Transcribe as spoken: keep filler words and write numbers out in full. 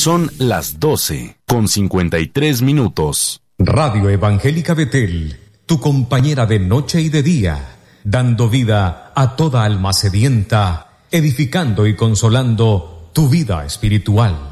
Son las doce con cincuenta y tres minutos. Radio Evangélica Betel, tu compañera de noche y de día, dando vida a toda alma sedienta, edificando y consolando tu vida espiritual.